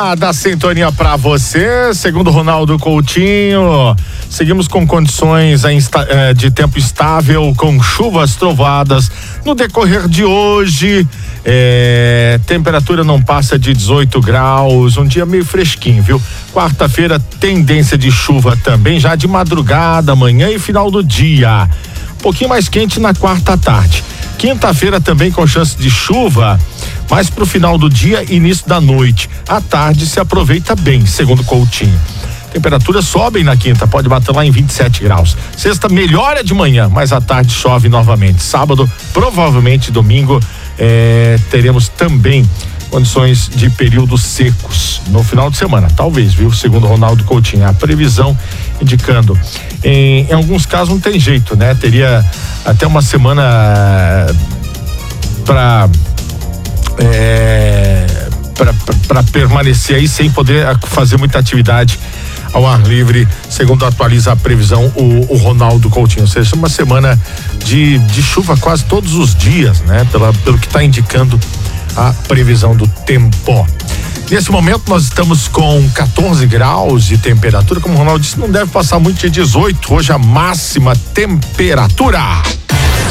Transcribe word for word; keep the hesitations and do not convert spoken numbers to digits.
Obrigada, sintonia pra você. Segundo Ronaldo Coutinho, seguimos com condições de tempo estável, com chuvas, trovoadas no decorrer de hoje. É, temperatura não passa de dezoito graus, um dia meio fresquinho, viu? Quarta-feira, tendência de chuva também, já de madrugada, manhã e final do dia. Um pouquinho mais quente na quarta tarde. Quinta-feira também com chance de chuva, mas pro final do dia e início da noite. À tarde se aproveita bem, segundo Coutinho. Temperaturas sobem na quinta, pode bater lá em vinte e sete graus. Sexta melhora de manhã, mas à tarde chove novamente. Sábado, provavelmente domingo, eh, teremos também condições de períodos secos no final de semana, talvez, viu? Segundo Ronaldo Coutinho, a previsão indicando, em, em alguns casos não tem jeito, né? Teria até uma semana para é, para permanecer aí sem poder fazer muita atividade ao ar livre, segundo atualiza a previsão o, o Ronaldo Coutinho, ou seja, uma semana de, de chuva quase todos os dias, né? Pela, pelo que está indicando a previsão do tempo. Nesse momento nós estamos com quatorze graus de temperatura, como o Ronaldo disse, não deve passar muito de dezoito, hoje a máxima temperatura.